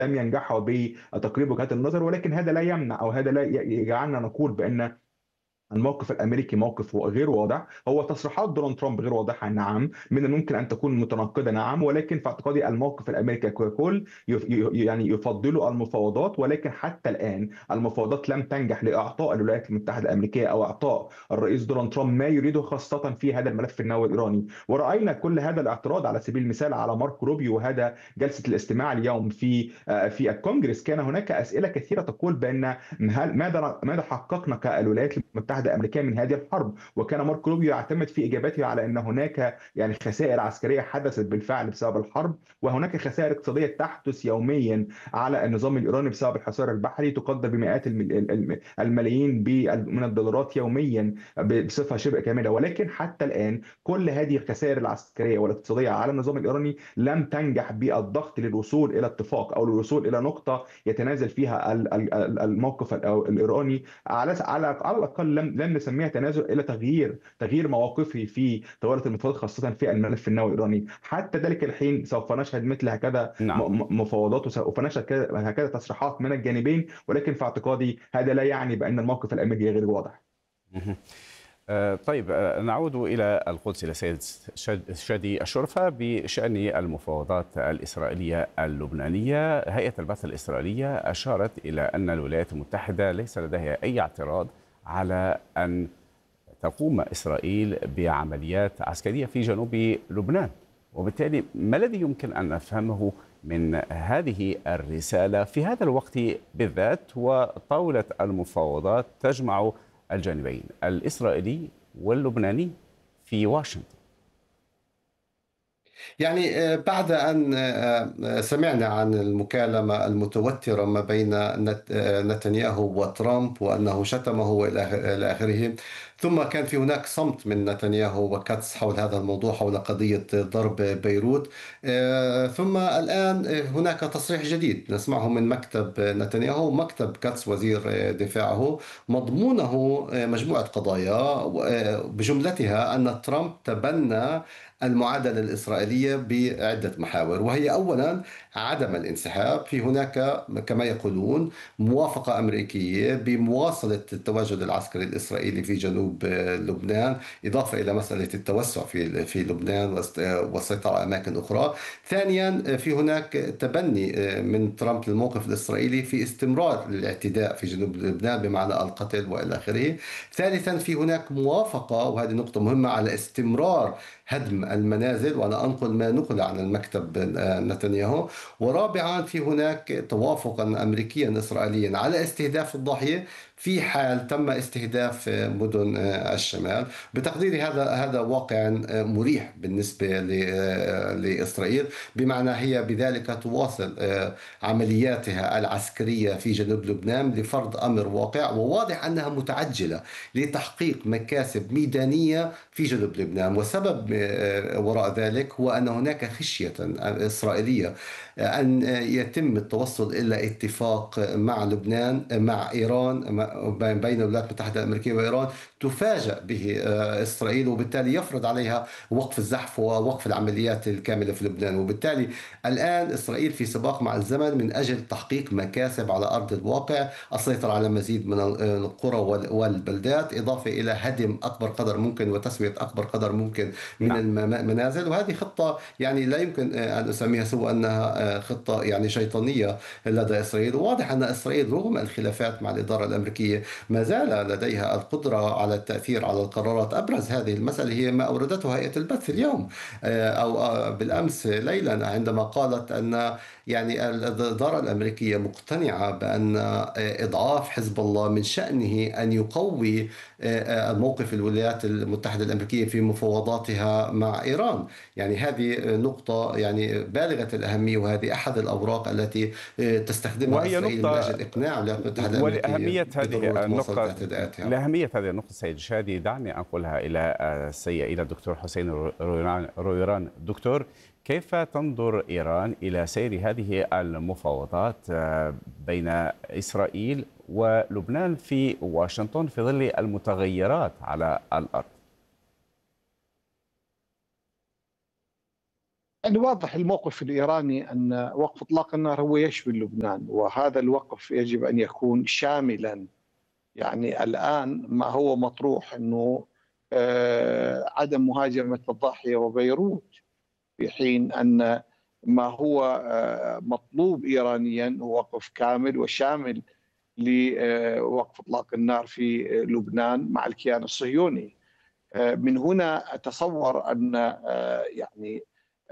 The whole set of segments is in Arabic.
لم ينجحوا بتقريب وجهات النظر، ولكن هذا لا يمنع أو هذا لا يجعلنا نقول بأن الموقف الامريكي موقف غير واضح. هو تصريحات دونالد ترامب غير واضحه، نعم، من الممكن ان تكون متناقضه، نعم، ولكن في اعتقادي الموقف الامريكي ككل يعني يفضل المفاوضات، ولكن حتى الان المفاوضات لم تنجح لاعطاء الولايات المتحده الامريكيه او اعطاء الرئيس دونالد ترامب ما يريده، خاصه في هذا الملف النووي الايراني. وراينا كل هذا الاعتراض على سبيل المثال على ماركو روبيو، وهذا جلسه الاستماع اليوم في الكونغرس. كان هناك اسئله كثيره تقول بان ماذا حققنا كالولايات المتحده الامريكيه من هذه الحرب؟ وكان ماركو روبيو يعتمد في اجابته على ان هناك يعني خسائر عسكريه حدثت بالفعل بسبب الحرب، وهناك خسائر اقتصاديه تحدث يوميا على النظام الايراني بسبب الحصار البحري تقدر بمئات الملايين من الدولارات يوميا بصفه شبه كامله. ولكن حتى الان كل هذه الخسائر العسكريه والاقتصاديه على النظام الايراني لم تنجح بالضغط للوصول الى اتفاق او للوصول الى نقطه يتنازل فيها الموقف الايراني، على الاقل لم نسميها تنازل، الى تغيير مواقفه في طوال المفاوضات، خاصه في الملف النووي الايراني. حتى ذلك الحين سوف نشهد مثل هكذا نعم. مفاوضات، وسوف نشهد هكذا تصريحات من الجانبين، ولكن في اعتقادي هذا لا يعني بان الموقف الامريكي غير واضح. مهم. طيب، نعود إلى القدس، إلى سيد شادي الشرفة بشأن المفاوضات الإسرائيلية اللبنانية. هيئة البعث الإسرائيلية أشارت إلى أن الولايات المتحدة ليس لديها أي اعتراض على أن تقوم إسرائيل بعمليات عسكرية في جنوب لبنان، وبالتالي ما الذي يمكن أن نفهمه من هذه الرسالة في هذا الوقت بالذات، وطاولة المفاوضات تجمع الجانبين الإسرائيلي واللبناني في واشنطن؟ يعني بعد أن سمعنا عن المكالمة المتوترة ما بين نتنياهو وترامب، وأنه شتمه إلى آخره، ثم كان في هناك صمت من نتنياهو وكاتس حول هذا الموضوع، حول قضية ضرب بيروت. ثم الآن هناك تصريح جديد نسمعه من مكتب نتنياهو ومكتب كاتس وزير دفاعه، مضمونه مجموعة قضايا، بجملتها أن ترامب تبنى المعادلة الإسرائيلية بعدة محاور، وهي أولا عدم الانسحاب. في هناك كما يقولون موافقة أمريكية بمواصلة التواجد العسكري الإسرائيلي في جنوب لبنان، إضافة إلى مسألة التوسع في لبنان والسيطرة على أماكن أخرى. ثانيا في هناك تبني من ترامب للموقف الإسرائيلي في استمرار الاعتداء في جنوب لبنان بمعنى القتل وإلى آخره. ثالثا في هناك موافقة، وهذه نقطة مهمة، على استمرار هدم المنازل، وأنا أنقل ما نقل عن المكتب نتنياهو. ورابعا في هناك توافقا أمريكيا إسرائيليا على استهداف الضاحية في حال تم استهداف مدن الشمال. بتقديري هذا واقع مريح بالنسبة لإسرائيل، بمعنى هي بذلك تواصل عملياتها العسكرية في جنوب لبنان لفرض أمر واقع، وواضح أنها متعجلة لتحقيق مكاسب ميدانية في جنوب لبنان. وسبب وراء ذلك هو أن هناك خشية إسرائيلية أن يتم التوصل إلى اتفاق مع لبنان، مع إيران، بين الولايات المتحدة الأمريكية وإيران، تفاجأ به إسرائيل، وبالتالي يفرض عليها وقف الزحف ووقف العمليات الكاملة في لبنان. وبالتالي الآن إسرائيل في سباق مع الزمن من أجل تحقيق مكاسب على أرض الواقع، السيطرة على مزيد من القرى والبلدات، إضافة إلى هدم أكبر قدر ممكن وتسوية أكبر قدر ممكن من نعم. المنازل. وهذه خطة يعني لا يمكن أن أسميها سوى أنها خطة يعني شيطانية لدى إسرائيل. وواضح أن إسرائيل رغم الخلافات مع الإدارة الأمريكية ما زال لديها القدرة على التأثير على القرارات. أبرز هذه المسألة هي ما أوردته هيئة البث اليوم، أو بالأمس ليلا، عندما قالت أن يعني الإدارة الأمريكية مقتنعة بأن إضعاف حزب الله من شأنه أن يقوي موقف الولايات المتحدة الأمريكية في مفاوضاتها مع إيران. يعني هذه نقطة يعني بالغة الأهمية، وهذه أحد الأوراق التي تستخدمها وهي إسرائيل من نقطة، أجل إقناع الولايات المتحدة الأمريكية ولأهمية بضرورة هذه مواصلة النقطة، اعتداءاتها. لأهمية هذه النقطة سيد شادي، دعني أنقلها إلى الدكتور حسين رويران. دكتور، كيف تنظر إيران إلى سير هذه المفاوضات بين إسرائيل ولبنان في واشنطن في ظل المتغيرات على الأرض؟ يعني واضح الموقف الإيراني أن وقف إطلاق النار هو يشمل لبنان، وهذا الوقف يجب أن يكون شاملا. يعني الآن ما هو مطروح أنه عدم مهاجمة الضاحية وبيروت، في حين أن ما هو مطلوب إيرانيا هو وقف كامل وشامل لوقف إطلاق النار في لبنان مع الكيان الصهيوني. من هنا أتصور أن يعني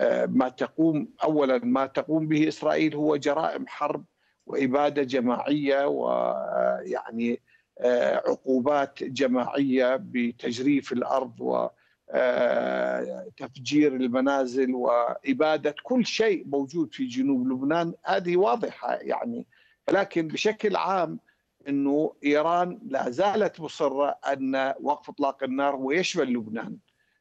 ما تقوم به إسرائيل هو جرائم حرب وإبادة جماعية، ويعني عقوبات جماعية بتجريف الأرض وتفجير المنازل وإبادة كل شيء موجود في جنوب لبنان. هذه واضحة يعني. ولكن بشكل عام أنه إيران لا زالت مصرة أن وقف إطلاق النار ويشمل لبنان،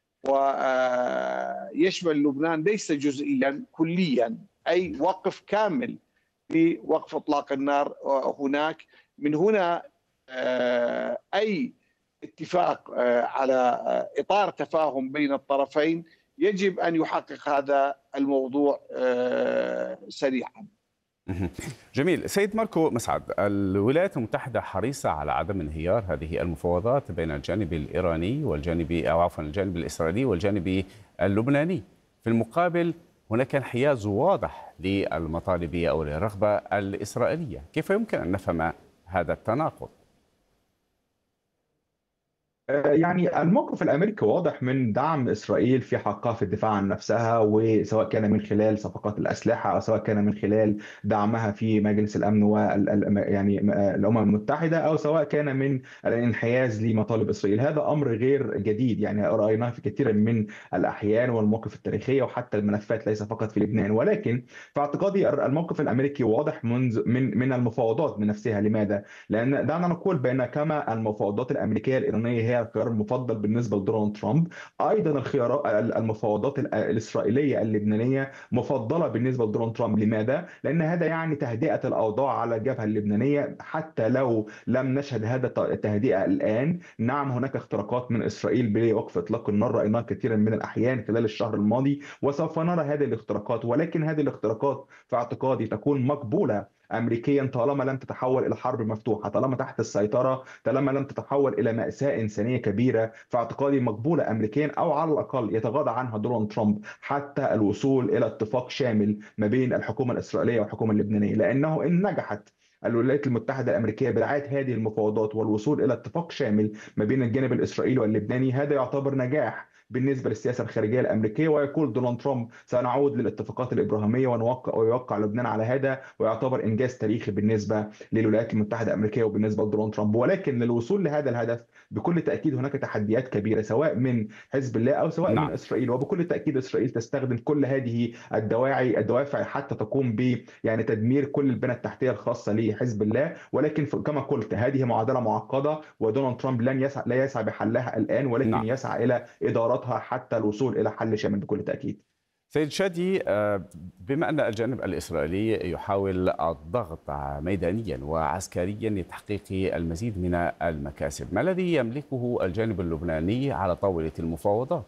ويشمل لبنان ليس جزئيا، كليا، أي وقف كامل في وقف إطلاق النار هناك. من هنا أي اتفاق على إطار تفاهم بين الطرفين يجب أن يحقق هذا الموضوع سريعا. جميل. سيد ماركو مسعد، الولايات المتحدة حريصة على عدم انهيار هذه المفاوضات بين الجانب الإيراني والجانب أو عفوا الجانب الإسرائيلي والجانب اللبناني. في المقابل هناك انحياز واضح للمطالب أو للرغبة الإسرائيلية. كيف يمكن أن نفهم هذا التناقض؟ يعني الموقف الامريكي واضح من دعم اسرائيل في حقها في الدفاع عن نفسها، وسواء كان من خلال صفقات الاسلحه او سواء كان من خلال دعمها في مجلس الامن يعني الامم المتحده، او سواء كان من الانحياز لمطالب اسرائيل. هذا امر غير جديد، يعني رايناه في كثير من الاحيان والمواقف التاريخيه وحتى الملفات، ليس فقط في لبنان. ولكن في اعتقادي الموقف الامريكي واضح من المفاوضات من نفسها. لماذا؟ لان دعنا نقول بان كما المفاوضات الامريكيه الايرانيه هي الخيار المفضل بالنسبه لدونالد ترامب، ايضا الخيارات المفاوضات الاسرائيليه اللبنانيه مفضله بالنسبه لدونالد ترامب. لماذا؟ لان هذا يعني تهدئه الاوضاع على الجبهه اللبنانيه، حتى لو لم نشهد هذا التهدئه الان. نعم، هناك اختراقات من اسرائيل بوقف اطلاق النار، رايناها كثيرا من الاحيان خلال الشهر الماضي، وسوف نرى هذه الاختراقات. ولكن هذه الاختراقات في اعتقادي تكون مقبوله امريكيا طالما لم تتحول الى حرب مفتوحه، طالما تحت السيطره، طالما لم تتحول الى ماساه انسانيه كبيره. في اعتقادي مقبوله امريكيا، او على الاقل يتغاضى عنها دونالد ترامب حتى الوصول الى اتفاق شامل ما بين الحكومه الاسرائيليه والحكومه اللبنانيه. لانه ان نجحت الولايات المتحده الامريكيه برعايه هذه المفاوضات والوصول الى اتفاق شامل ما بين الجانب الاسرائيلي واللبناني، هذا يعتبر نجاح بالنسبه للسياسه الخارجيه الامريكيه. ويقول دونالد ترامب سنعود للاتفاقات الابراهيميه ويوقع لبنان على هذا، ويعتبر انجاز تاريخي بالنسبه للولايات المتحده الامريكيه وبالنسبه لدونالد ترامب. ولكن للوصول لهذا الهدف بكل تاكيد هناك تحديات كبيره، سواء من حزب الله او سواء من نعم. اسرائيل. وبكل تاكيد اسرائيل تستخدم كل هذه الدوافع حتى تقوم يعني تدمير كل البنى التحتيه الخاصه لحزب الله. ولكن كما قلت هذه معادله معقده، ودونالد ترامب لا يسعى بحلها الان، ولكن نعم. يسعى الى ادارتها حتى الوصول الى حل شامل بكل تاكيد. سيد شادي، بما أن الجانب الإسرائيلي يحاول الضغط ميدانيا وعسكريا لتحقيق المزيد من المكاسب، ما الذي يملكه الجانب اللبناني على طاولة المفاوضات؟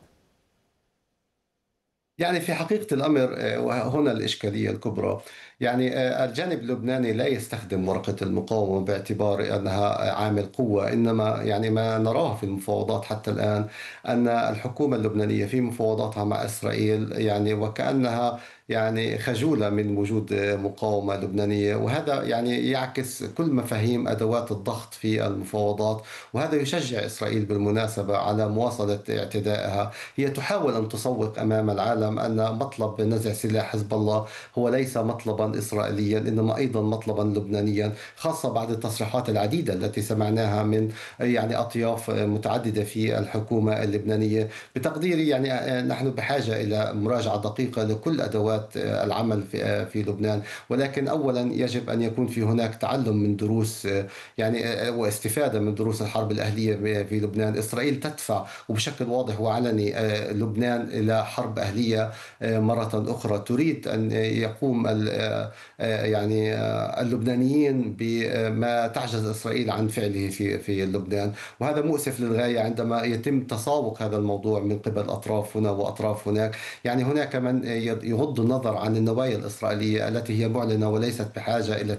يعني في حقيقة الأمر وهنا الإشكالية الكبرى. يعني الجانب اللبناني لا يستخدم ورقة المقاومة باعتبار أنها عامل قوة، إنما يعني ما نراه في المفاوضات حتى الآن أن الحكومة اللبنانية في مفاوضاتها مع إسرائيل يعني وكأنها يعني خجولة من وجود مقاومة لبنانية، وهذا يعني يعكس كل مفاهيم أدوات الضغط في المفاوضات. وهذا يشجع إسرائيل بالمناسبة على مواصلة اعتدائها. هي تحاول أن تسوق أمام العالم أن مطلب نزع سلاح حزب الله هو ليس مطلبا إسرائيليا، إنما أيضا مطلبا لبنانيا، خاصة بعد التصريحات العديدة التي سمعناها من يعني أطياف متعددة في الحكومة اللبنانية. بتقديري يعني نحن بحاجة إلى مراجعة دقيقة لكل أدوات العمل في لبنان. ولكن أولا يجب أن يكون في هناك تعلم من دروس يعني واستفادة من دروس الحرب الأهلية في لبنان. إسرائيل تدفع وبشكل واضح وعلني لبنان إلى حرب أهلية مرة أخرى. تريد أن يقوم يعني اللبنانيين بما تعجز إسرائيل عن فعله في لبنان. وهذا مؤسف للغاية عندما يتم تساوق هذا الموضوع من قبل أطراف هنا وأطراف هناك. يعني هناك من يغض النظر عن النوايا الإسرائيلية التي هي معلنة وليست بحاجة إلى